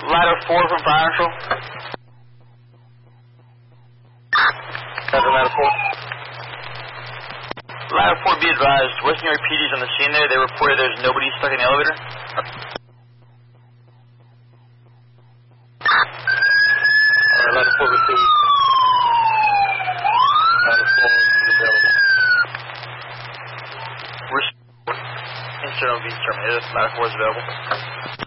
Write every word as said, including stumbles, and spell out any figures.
Ladder four from Fire Marshal. Ladder, ladder four. Ladder four, be advised. Western New York P D's on the scene there. They reported there's nobody stuck in the elevator. Alright, ladder four received. Ladder four is available. We're internal be terminated. Ladder four is available.